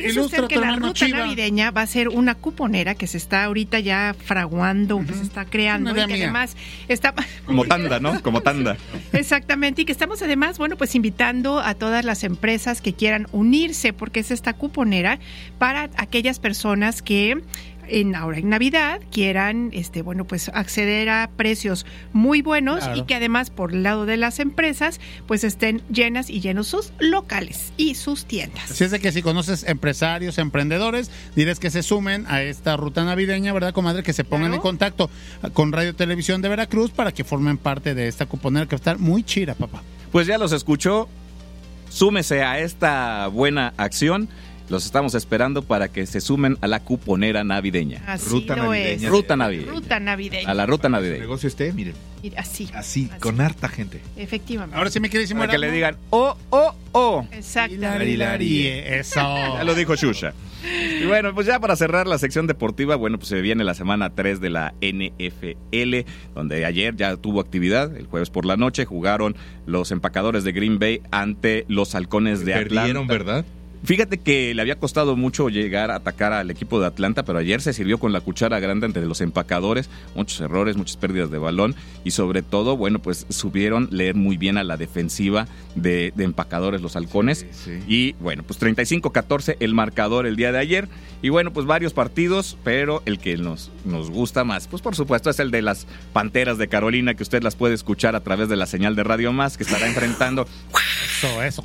Es usted que la ruta navideña va a ser una cuponera que se está ahorita ya fraguando, que se está creando, y que además está... Como tanda, ¿no? Como tanda. Exactamente, y que estamos además, bueno, pues invitando a todas las empresas que quieran unirse, porque es esta cuponera para aquellas personas que ahora en Navidad quieran bueno, pues acceder a precios muy buenos, claro, y que además por el lado de las empresas pues estén llenas y llenos sus locales y sus tiendas. Así es de que si conoces empresarios, emprendedores, diles que se sumen a esta ruta navideña, ¿verdad, comadre? Que se pongan en contacto con Radio Televisión de Veracruz para que formen parte de esta cuponera que va a estar muy chida, papá. Pues ya los escuchó, súmese a esta buena acción. Los estamos esperando para que se sumen a la cuponera navideña. Así ruta navideña. Ruta navideña. Ruta navideña. A la ruta navideña. El negocio miren. Así, con harta gente. Efectivamente. Ahora sí me quieres decir, para que le digan, oh. Exactamente. Eso. Ya lo dijo Xuxa. Y bueno, pues ya para cerrar la sección deportiva, bueno, pues se viene la semana 3 de la NFL, donde ayer ya tuvo actividad, el jueves por la noche, jugaron los Empacadores de Green Bay ante los Halcones de Atlanta. Perdieron, ¿verdad? Fíjate que le había costado mucho llegar a atacar al equipo de Atlanta, pero ayer se sirvió con la cuchara grande entre los empacadores, muchos errores, muchas pérdidas de balón y sobre todo, bueno, pues supieron leer muy bien a la defensiva de empacadores los Halcones. Sí. Y bueno, pues 35-14 el marcador el día de ayer y bueno, pues varios partidos, pero el que nos gusta más, pues por supuesto es el de las Panteras de Carolina, que usted las puede escuchar a través de la señal de Radio Más, que estará enfrentando... Eso.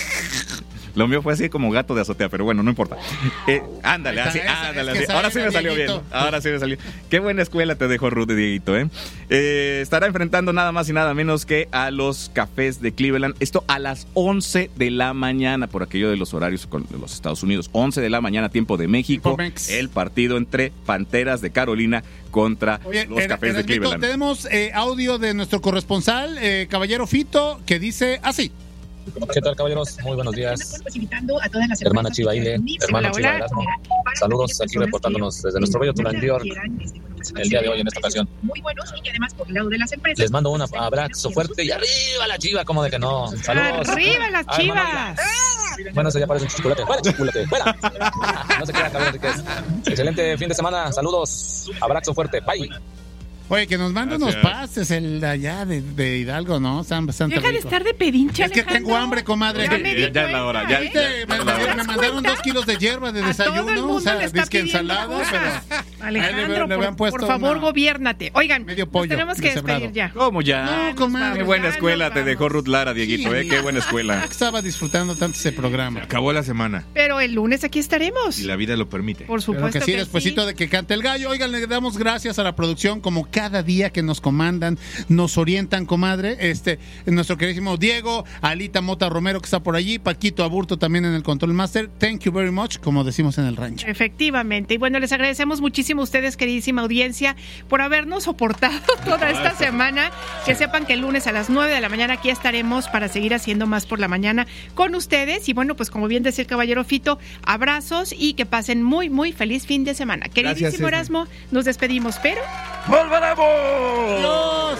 Lo mío fue así como gato de azotea, pero bueno, no importa. Ándale, así. Ahora sí me salió bien. Qué buena escuela te dejó Ruth, Dieguito, estará enfrentando nada más y nada menos que a los Cafés de Cleveland. Esto a las 11 de la mañana, por aquello de los horarios con los Estados Unidos. 11 de la mañana, tiempo de México. El partido entre Panteras de Carolina contra los Cafés de Cleveland. Tenemos audio de nuestro corresponsal, Caballero Fito, que dice así. ¿Qué tal, caballeros? Muy buenos días. Pues invitando a todas las hermana Chiva Ile, hermano Chiva Erasmo. Saludos aquí reportándonos desde nuestro bello Tulán, New York, el día de hoy en esta ocasión. Muy buenos y que además por el lado de las empresas. Les mando un abrazo fuerte y arriba la Chiva, como de que no. Saludos. ¡Arriba las Chivas! Bueno, eso ya parece un chocolate. ¡Fuera! No se queda, cabrón, excelente fin de semana. Saludos. Abrazo fuerte. Bye. Oye, que nos manden unos pastes allá de Hidalgo, ¿no? Están bastante ricos. Deja de estar de pedinche, Es que tengo hambre, comadre. Ya es la hora. Me mandaron 2 kilos de hierba de desayuno. O sea, disque ensalada. Pero Alejandro, por favor, gobiérnate. Oigan, tenemos que despedir ya. ¿Cómo ya? No, comadre. Qué buena escuela te dejó Ruth Lara, Dieguito, Qué buena escuela. Estaba disfrutando tanto ese programa. Acabó la semana. Pero el lunes aquí estaremos. Y la vida lo permite. Por supuesto que sí. Despuesito de que cante el gallo. Oigan, le damos gracias a la producción como cada día que nos comandan, nos orientan, comadre. Nuestro queridísimo Diego, Alita Mota Romero, que está por allí, Paquito Aburto también en el Control Master. Thank you very much, como decimos en el rancho. Efectivamente. Y bueno, les agradecemos muchísimo a ustedes, queridísima audiencia, por habernos soportado toda esta semana. Que sepan que el lunes a las 9 de la mañana aquí estaremos para seguir haciendo más por la mañana con ustedes. Y bueno, pues como bien decía el caballero Fito, abrazos y que pasen muy, muy feliz fin de semana. Queridísimo Erasmo, nos despedimos, pero... ¡volveremos! ¡Dios!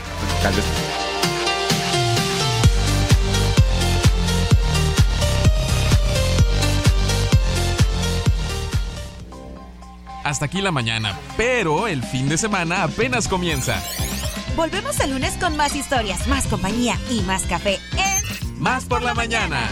Hasta aquí la mañana, pero el fin de semana apenas comienza. Volvemos el lunes con más historias, más compañía y más café en Más por la mañana.